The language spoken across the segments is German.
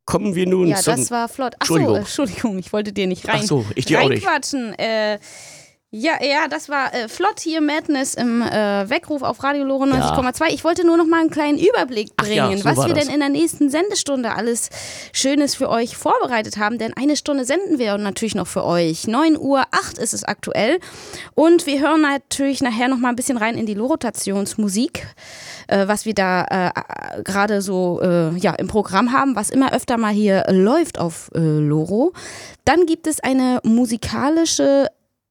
kommen wir nun Ja, zum... das war flott. Achso, Entschuldigung, ich wollte dir nicht Ach so, ich dir auch nicht. reinquatschen. Ja, das war flott hier, Madness im Weckruf auf Radio Lore 90,2. Ich wollte nur noch mal einen kleinen Überblick bringen, was wir denn in der nächsten Sendestunde alles Schönes für euch vorbereitet haben. Denn eine Stunde senden wir natürlich noch für euch. 9:08 Uhr ist es aktuell. Und wir hören natürlich nachher noch mal ein bisschen rein in die Lorotationsmusik, was wir da gerade so im Programm haben, was immer öfter mal hier läuft auf Loro. Dann gibt es eine musikalische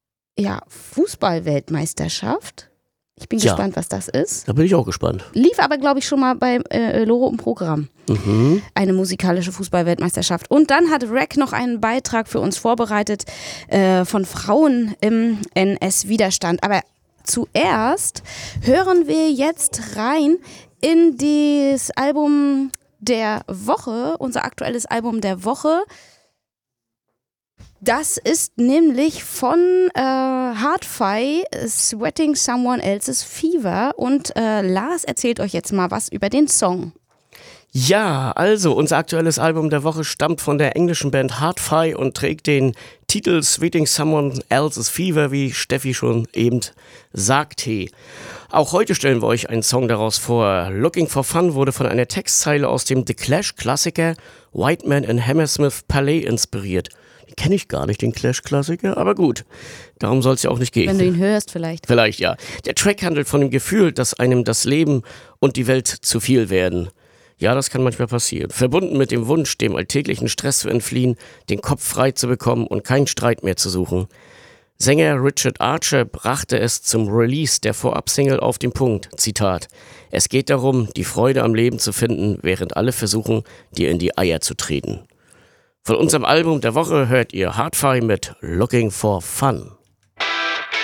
Fußball-Weltmeisterschaft. Ich bin gespannt, was das ist. Da bin ich auch gespannt. Lief aber, glaube ich, schon mal bei Loro im Programm. Mhm. Eine musikalische Fußball-Weltmeisterschaft. Und dann hat Rack noch einen Beitrag für uns vorbereitet von Frauen im NS-Widerstand. Aber zuerst hören wir jetzt rein in das Album der Woche, unser aktuelles Album der Woche. Das ist nämlich von Hard-Fi, Sweating Someone Else's Fever. Und Lars erzählt euch jetzt mal was über den Song. Ja, also unser aktuelles Album der Woche stammt von der englischen Band Hard-Fi und trägt den Titel Sweating Someone Else's Fever, wie Steffi schon eben sagte. Auch heute stellen wir euch einen Song daraus vor. Looking for Fun wurde von einer Textzeile aus dem The Clash-Klassiker White Man in Hammersmith Palais inspiriert. Den kenne ich gar nicht, den Clash-Klassiker, aber gut, darum soll es ja auch nicht gehen. Wenn du ihn hörst vielleicht. Vielleicht, ja. Der Track handelt von dem Gefühl, dass einem das Leben und die Welt zu viel werden. Ja, das kann manchmal passieren. Verbunden mit dem Wunsch, dem alltäglichen Stress zu entfliehen, den Kopf frei zu bekommen und keinen Streit mehr zu suchen. Sänger Richard Archer brachte es zum Release der Vorab-Single auf den Punkt. Zitat: Es geht darum, die Freude am Leben zu finden, während alle versuchen, dir in die Eier zu treten. Von unserem Album der Woche hört ihr Hard-Fi mit Looking for Fun.